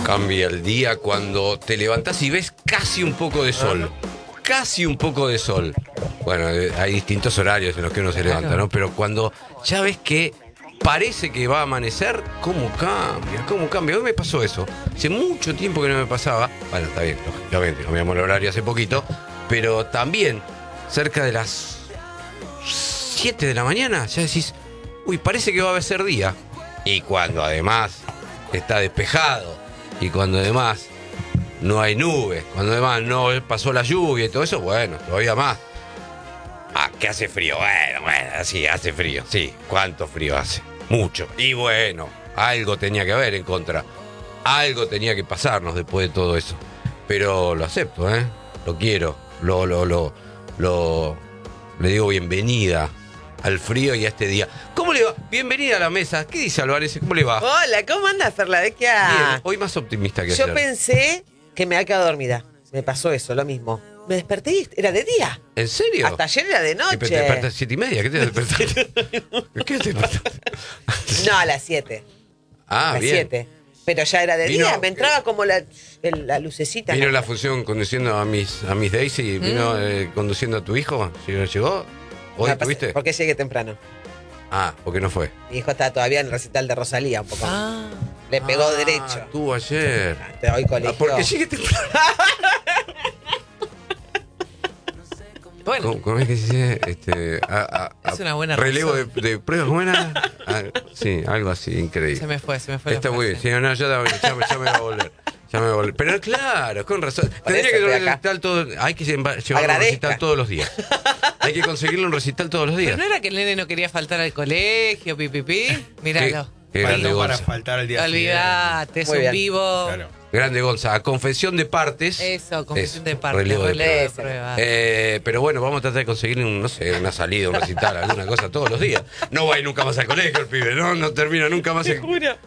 Cambia el día cuando te levantás y ves casi un poco de sol. Casi un poco de sol. Bueno, hay distintos horarios en los que uno se levanta, ¿no? Pero cuando ya ves que parece que va a amanecer, ¿cómo cambia? ¿Cómo cambia? Hoy me pasó eso. Hace mucho tiempo que no me pasaba. Bueno, está bien, lógicamente, cambiamos el horario hace poquito. Pero también, cerca de las 7 de la mañana, ya decís, uy, parece que va a ser día. Y cuando además está despejado, y cuando además no hay nubes, cuando además no pasó la lluvia y todo eso, bueno, todavía más. Ah, que hace frío, bueno, sí, hace frío, sí. ¿Cuánto frío hace? Mucho. Y bueno, algo tenía que haber en contra. Algo tenía que pasarnos después de todo eso. Pero lo acepto, lo quiero, le digo bienvenida al frío y a este día. ¿Cómo le va? Bienvenida a la mesa. ¿Qué dice Álvarez? ¿Cómo le va? Hola, ¿cómo andas, Ferladequia? Bien, hoy más optimista que ayer. Yo pensé que me había quedado dormida. Me pasó eso, lo mismo. Me desperté y era de día. ¿En serio? Hasta ayer era de noche. ¿Te despertaste a 7:30? ¿Qué te despertaste? ¿Qué te despertaste? No, a las 7. Ah, a las bien. 7. Pero ya era de Vino, día, me entraba como la lucecita. Vino la función conduciendo a mis Daisy, vino conduciendo a tu hijo. ¿Llegó? ¿Hoy No, tuviste? ¿Por qué llegué temprano? Ah, porque no fue. Mi hijo estaba todavía en el recital de Rosalía un poco. Le pegó derecho. Estuvo ayer. Te doy colegio. ¿Por qué llegué temprano? Bueno, ¿Cómo es que se dice? es una buena relevo razón. de pruebas, ¿cómo era? Sí, algo así, increíble. Se me fue. Está la muy bien. frase. Sí, no, ya me va a volver. Ya me va a volver. Pero claro, con razón. Tendría eso que estoy llevar un acá. recital todo. Hay que llevar un Agradezca. recital todos los días. Hay que conseguirle un recital todos los días. Pero no era que el nene no quería faltar al colegio, pipipi. Míralo. Qué grande Faltó para Gonza. faltar al día Olvídate, es Muy un bien. vivo. Claro. Grande Gonza. A confesión de partes. Eso, confesión Eso, de parte. relevo de Relevo de prueba. prueba. Pero bueno, vamos a tratar de conseguirle una salida, un recital, alguna cosa todos los días. No va a ir nunca más al colegio el pibe, no termina nunca más. Bueno,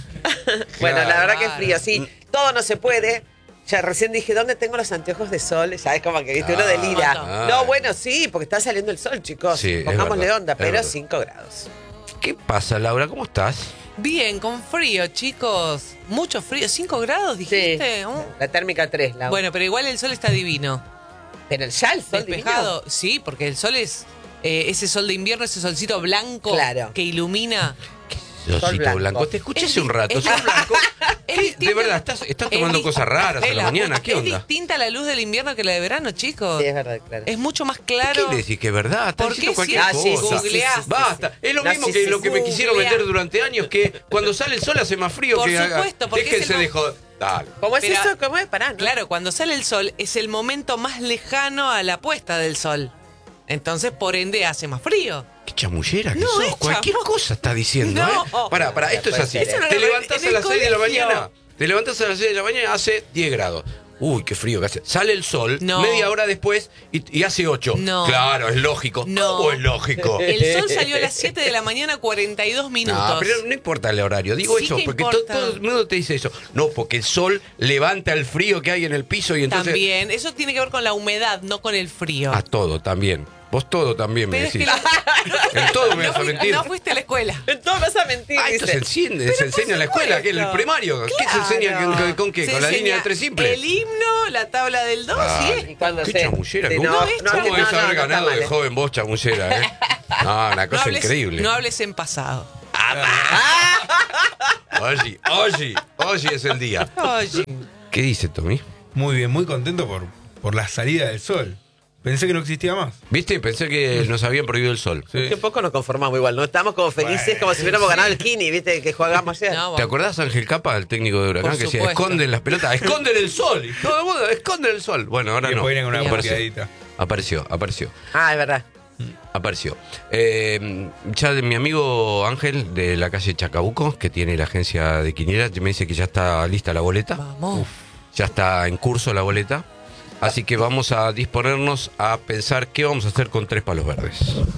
Claro. la verdad que es frío, sí. Todo no se puede. Ya recién dije, ¿dónde tengo los anteojos de sol? Ya es como que viste uno delira. Ah. No, bueno, sí, porque está saliendo el sol, chicos. Sí, es Pongámosle verdad, onda, es pero verdad. 5 grados. ¿Qué pasa, Laura? ¿Cómo estás? Bien, con frío, chicos. Mucho frío. 5 grados, dijiste. Sí, la térmica 3, la Bueno, pero igual el sol está divino. Pero ya el sol Despejado. Sí, porque el sol es ese sol de invierno, ese solcito blanco Claro. que ilumina. Solcito blanco. blanco. Te escuché Es hace un rato. es- Sol blanco. es ¿Qué? distinta- De verdad, estás tomando es cosas raras a la Estela, mañana. ¿Qué es onda? distinta la luz del invierno que la de verano, chicos. Sí, es verdad, claro. Es mucho más ¿Qué claro. le decís que es verdad? Estás ¿Por diciendo qué cualquier sí? Ah, sí, cosa. sí, Googleá. Basta. Es lo No, mismo sí, que sí, lo que sí. me quisieron Googleá. vender durante años, que cuando sale el sol hace más frío Por que supuesto, porque déjense es el de joder. Dale. ¿Cómo es Pero- eso? ¿Cómo es? Pará, ¿no? Claro, cuando sale el sol es el momento más lejano a la puesta del sol. Entonces, por ende, hace más frío. Qué chamullera que No, sos. es Cualquier chamu- cosa está diciendo, No. ¿eh? Pará, esto es puede así. ser, ¿eh? Eso no Te lo- levantás en a el las 6 de la colegio. mañana. Te levantás a las 6 de la mañana, hace 10 grados. Uy, qué frío que hace. Sale el sol, No. media hora después, y hace 8. No. Claro, es lógico. No. ¿Cómo es lógico? El sol salió a las 7 de la mañana, 42 minutos. No, pero no importa el horario. Digo Sí eso, que porque importa. todo el mundo te dice eso. No, porque el sol levanta el frío que hay en el piso y entonces... También, eso tiene que ver con la humedad, no con el frío. A todo también. Vos todo también me Pero es decís. que En todo me no, vas a mentir. no fuiste a la escuela. Entonces vas a mentir, Ah, esto dice. se enseña en la escuela, que en el primario. ¿Qué se enseña? ¿Con qué? Se ¿Con la enseña línea de 3 simple? El himno, la tabla del 2 Ah, y Y cuando Qué se- chamullera. Sí, ¿Cómo, no, es cómo chamullera. debes haber está ganado mal, de joven vos, chamullera, eh? No, una cosa increíble. No hables en pasado. Hoy es el día. Oye, ¿Qué dice Tommy? Muy bien, muy contento por la salida del sol. Pensé que no existía más. ¿Viste? Pensé que nos habían prohibido el sol. Sí. Qué poco nos conformamos igual, ¿no? Estamos como felices, Bueno, como si hubiéramos ganado el Kini, ¿viste? Que jugamos ayer. no, ¿Te acordás, Ángel Capa, el técnico de Huracán, Por que decía, supuesto. esconden las pelotas, esconden el sol? Y todo el mundo, esconden el sol. Bueno, ahora Y no. después vienen con una Apareció. puteadita. Apareció. Ah, es verdad. Ya de mi amigo Ángel de la calle Chacabuco, que tiene la agencia de quiniela, me dice que ya está lista la boleta. vamos. Ya está en curso la boleta. Así que vamos a disponernos a pensar qué vamos a hacer con 3 palos verdes.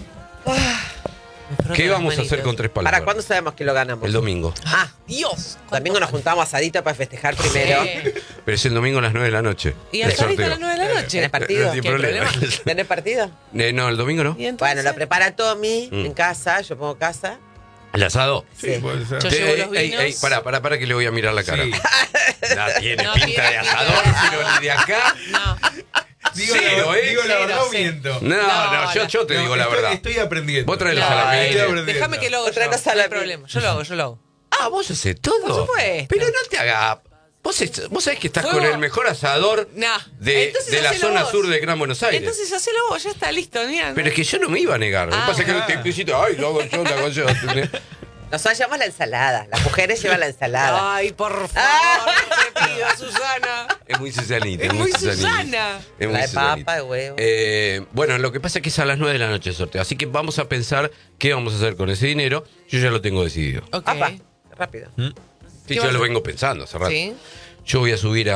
Me froto ¿Qué las vamos a hacer manitos. con 3 palos ¿Para verdes? cuándo sabemos que lo ganamos? El domingo. Ah, Dios. domingo nos juntamos asadito para festejar primero. Pero es el domingo a las 9 de la noche. Y el al saliste a sorteo. las 9 de la noche. ¿Tenés partido? No tiene ¿Qué problema. ¿Tenés partido? No, el domingo no. ¿Y entonces? Bueno, lo prepara Tommy Mm. en casa, yo pongo casa. ¿El asado? Sí, Sí. puede ser. Yo llevo los vinos. Pará que le voy a mirar la cara. Sí. No tiene No pinta tiene de pinta asador, de pero ni de acá. No. Digo, Cero, la, digo la Cero, verdad o sí. miento. No, yo te No, digo la estoy- verdad. Estoy aprendiendo. Vos traes los No, salamines. Estoy aprendiendo. Déjame que lo haga Otra yo. cosa No la hay problema. Yo lo hago. Ah, vos haces todo. Por supuesto. Pero no te hagas. Vos sabés que estás Fuego. con el mejor asador Nah. de Entonces la hacelo zona vos. sur de Gran Buenos Aires. Entonces hacelo vos, ya está listo. Mira, Pero es que yo no me iba a negar. Lo que Ah. pasa es que no te exquisito. Ay, lo hago yo, lo hago yo. ¿entendés? Nosotros llevamos la ensalada. Las mujeres llevan la ensalada. Ay, por favor, no te pido, Susana. Es muy Susanita. Es muy Susana. Es muy La de Susanita. papa, de huevo. Bueno, lo que pasa es que es a las 9 de la noche el sorteo. Así que vamos a pensar qué vamos a hacer con ese dinero. Yo ya lo tengo decidido. Ok. Apa, rápido. Sí, ¿Qué yo vas lo a- vengo pensando hace rato. Sí. Yo voy a subir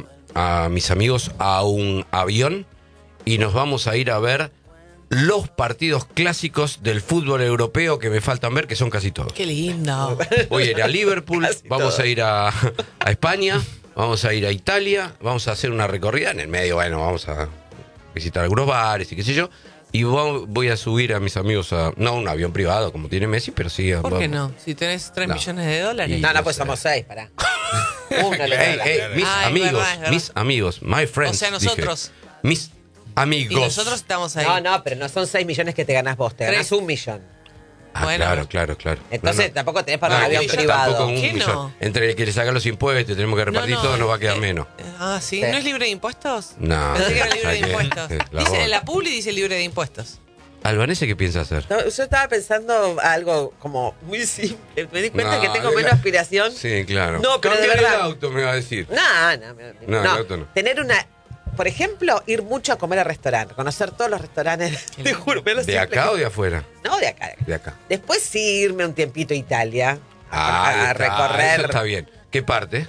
a mis amigos a un avión y nos vamos a ir a ver los partidos clásicos del fútbol europeo que me faltan ver, que son casi todos. Qué lindo. Voy a ir a Liverpool, Casi vamos todo. a ir a España, vamos a ir a Italia, vamos a hacer una recorrida en el medio, bueno, vamos a visitar algunos bares y qué sé yo. Y voy a subir a mis amigos a, no un avión privado como tiene Messi, pero sí. ¿Por qué no? Si tenés 3 No. millones de dólares. Y- No, no pues sé. somos 6, pará. Uno le Ey, da. ey, mis Ah, es amigos, verdad, es verdad. mis amigos, my friends. O sea, nosotros. dije. Mis amigos. Y nosotros estamos ahí. No, pero no son 6 millones que te ganás vos, te ganás 1 millón. Ah, Bueno. claro. Entonces No, no. tampoco tenés para un No, avión yo privado. tampoco un ¿Qué millón. no? Entre el que le sacan los impuestos, tenemos que repartir todo, nos va a quedar menos. Ah, ¿sí? Sí. ¿No es libre de impuestos? No. Pensé que era libre de ¿sabes qué? impuestos. La Dice, bola. en la publi dice libre de impuestos. Albanese, ¿qué piensa hacer? No, yo estaba pensando algo como muy simple. Me di cuenta No, que tengo de menos la- aspiración. Sí, claro. No, pero de Cambiar el verdad. auto, me va a decir. No, el auto no. Tener una. Por ejemplo, ir mucho a comer a restaurantes, conocer todos los restaurantes. Te juro, ve lo ¿De simple acá que- o de afuera? No, de acá. De acá. Después sí irme un tiempito a Italia. Ahí A está, recorrer. eso está bien. ¿Qué parte?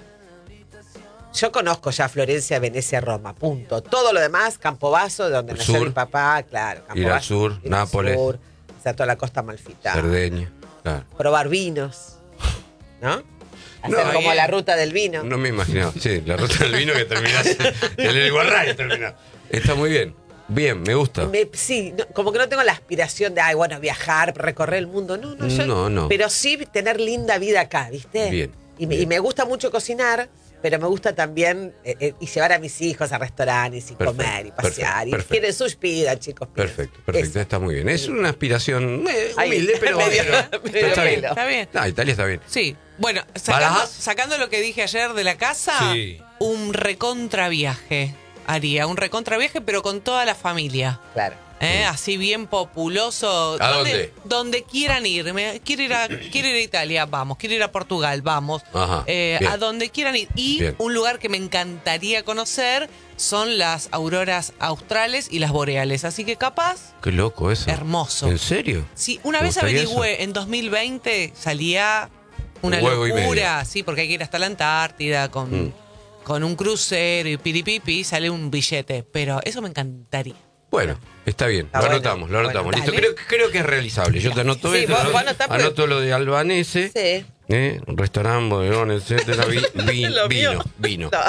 Yo conozco ya Florencia, Venecia, Roma, punto. Todo lo demás, Campobasso, de donde El nació sur. mi papá, claro. Ir al Campobasso, sur, ir al Nápoles. sur, o sea, toda la costa amalfitana. Cerdeña. Claro. Probar vinos, ¿no? Hacer No, como bien. la ruta del vino. No me imaginaba. Sí, la ruta del vino que terminás en el Guarray terminás. Está muy bien. Bien, me gusta. Sí, como que no tengo la aspiración de, ay, bueno, viajar, recorrer el mundo. No, yo, No. Pero sí tener linda vida acá, ¿viste? Bien, Y bien. me gusta mucho cocinar, pero me gusta también y llevar a mis hijos a restaurantes y Perfecto, comer y pasear. perfecto. Y quieren sushi, pidan, chicos. pidan. Perfecto, Eso. está muy bien. Es una aspiración Ahí, humilde, pero, medio- pero medio está bien. pelo. Está bien. No, Italia está bien. Sí. Bueno, ¿Barajas? sacando lo que dije ayer de la casa, Sí. un recontraviaje haría. Un recontraviaje, pero con toda la familia. Claro. Así bien populoso. ¿A dónde? Donde quieran ir. Quiero ir a Italia, vamos. Quiero ir a Portugal, vamos. Ajá, bien. A donde quieran ir. Y Bien. un lugar que me encantaría conocer son las auroras australes y las boreales. Así que capaz, Qué loco eso. hermoso. ¿En serio? Sí, una ¿Te vez gustaría averigüé, en 2020 salía una Un huevo y locura, sí, porque hay que ir hasta la Antártida con un crucero y piripipi, sale un billete. Pero eso me encantaría. Bueno, está bien. Está lo bueno. anotamos, lo anotamos. Bueno, Listo, dale. creo que es realizable. Yo te anoto Sí, esto, vos anotá, pero- anoto lo de Albanese. Sí. Un restaurante, bodegón, etcétera. Lo mío. Vino. No.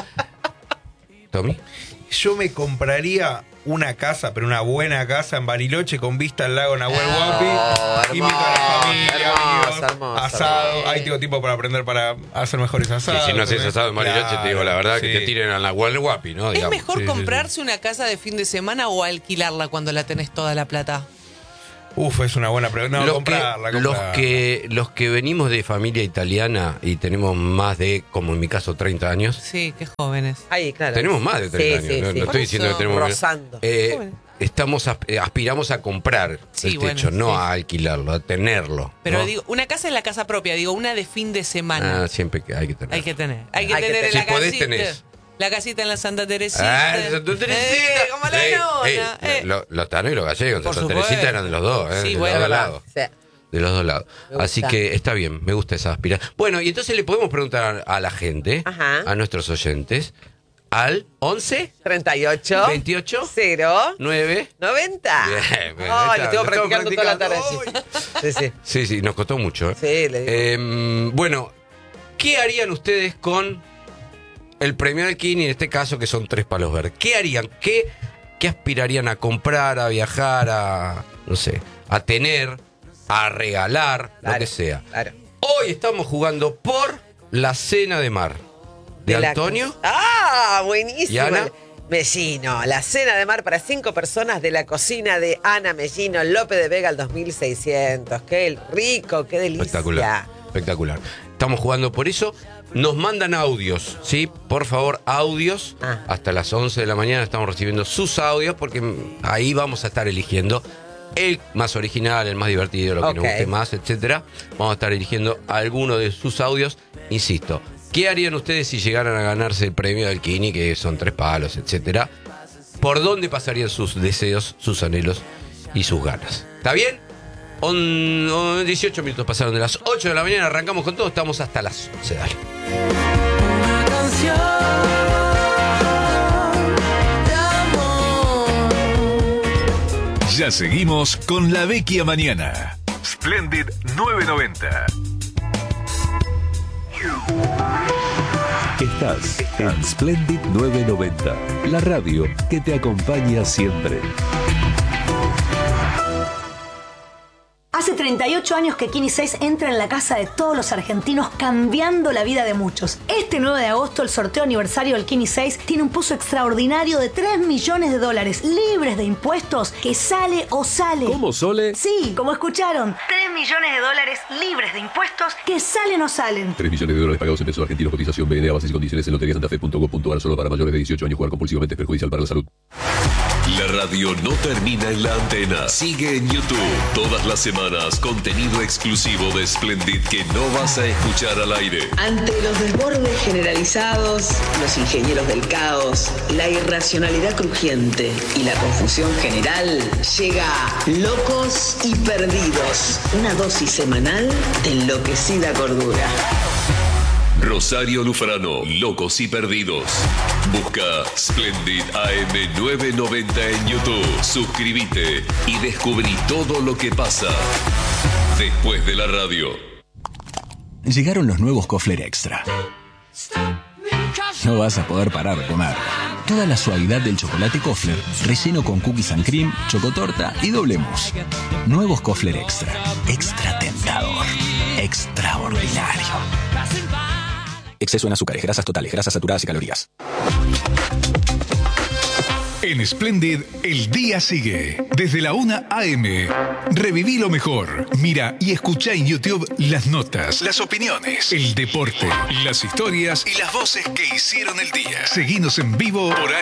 ¿Tommy? Yo me compraría una casa, pero una buena casa en Bariloche con vista al lago Nahuel Oh, Huapi. Invito a la familia, hermoso, amigos, hermoso. asado. Ahí tengo tiempo para aprender para hacer mejores asados. si no haces también. asado en Bariloche, te digo la verdad, que sí. te tiren a la Guapi, ¿no? ¿Es Digamos. mejor sí, comprarse una casa de fin de semana o alquilarla cuando la tenés toda la plata? Uf, es una buena pregunta. No, los, comprarla, que, comprarla. los que venimos de familia italiana y tenemos más de, como en mi caso, 30 años, Sí, qué jóvenes. Ahí, claro. tenemos más de 30 Sí, años. sí, no, sí. no Por estoy diciendo que eso, tenemos. rozando. Aspiramos a comprar Sí, el bueno, techo, no sí. a alquilarlo, a tenerlo. Pero ¿no? digo, una casa es la casa propia, digo, una de fin de semana. Ah, siempre que hay que tener. Hay que tener. Hay que Hay que tener tener. la Si podés, casita. tenés. La casita en la Santa Teresita. Ah, Santa Teresita. Como la nona. Los tanos y los gallegos, Por Santa supuesto. Teresita eran de los dos, Sí, de bueno. los dos lados. Sí. De los dos lados. Me gusta. Así que está bien, me gusta esa aspiración. Bueno, y entonces le podemos preguntar a la gente, Ajá. a nuestros oyentes, al 11 38. 28 0. 9. 90. Bien, bien, Oh, ahí lo está, estuvo lo practicando estamos toda la tarde. practicando. Sí, sí. Sí, sí, nos costó mucho. ¿eh? Sí, le digo. Bueno, ¿qué harían ustedes con el premio del Kini, en este caso que son 3 palos verdes? ¿Qué harían? ¿Qué aspirarían a comprar, a viajar, a, no sé, a tener a regalar, lo Claro, que sea. Claro. Hoy estamos jugando por la cena de mar de la- Antonio. ¡Ah, buenísimo! ¿Y Ana? Mellino, la cena de mar para 5 personas de la cocina de Ana Mellino, López de Vega al 2600. ¡Qué rico, qué delicia! Espectacular, espectacular. Estamos jugando por eso. Nos mandan audios, ¿sí? Por favor, audios. Hasta las 11 de la mañana estamos recibiendo sus audios porque ahí vamos a estar eligiendo el más original, el más divertido, lo que nos guste más, etcétera. Vamos a estar eligiendo alguno de sus audios. Insisto, ¿qué harían ustedes si llegaran a ganarse el premio del Kini, que son 3 palos, etcétera? ¿Por dónde pasarían sus deseos, sus anhelos y sus ganas? ¿Está bien? 18 minutos pasaron de las 8 de la mañana, arrancamos con todo, estamos hasta las 11, dale. Una canción de amor. Ya seguimos con La Vecchia Mañana. Splendid 990. Estás en Splendid 990, la radio que te acompaña siempre. Hace 38 años que Kini 6 entra en la casa de todos los argentinos, cambiando la vida de muchos. Este 9 de agosto, el sorteo aniversario del Kini 6 tiene un pozo extraordinario de $3 millones, libres de impuestos, que sale o sale. ¿Cómo, Sole? Sí, como escucharon. $3 millones, libres de impuestos, que salen o salen. $3 millones pagados en pesos argentinos. Cotización BNA, bases y condiciones en loteriasantafe.com.ar. Solo para mayores de 18 años. Jugar compulsivamente es perjudicial para la salud. La radio no termina en la antena. Sigue en YouTube. Todas las semanas, contenido exclusivo de Splendid que no vas a escuchar al aire. Ante los desbordes generalizados, los ingenieros del caos, la irracionalidad crujiente y la confusión general, llega Locos y Perdidos, una dosis semanal de enloquecida cordura. Rosario Lufrano, Locos y Perdidos. Busca Splendid AM 990 en YouTube. Suscríbete y descubrí todo lo que pasa después de la radio. Llegaron los nuevos Kofler Extra. No vas a poder parar de comer. Toda la suavidad del chocolate Kofler, relleno con cookies and cream, chocotorta y doble mousse. Nuevos Kofler Extra. Extra tentador. Extraordinario. Exceso en azúcares, grasas totales, grasas saturadas y calorías. En Splendid, el día sigue. Desde la 1 AM. Reviví lo mejor. Mira y escucha en YouTube las notas, las opiniones, el deporte, las historias y las voces que hicieron el día. Seguinos en vivo por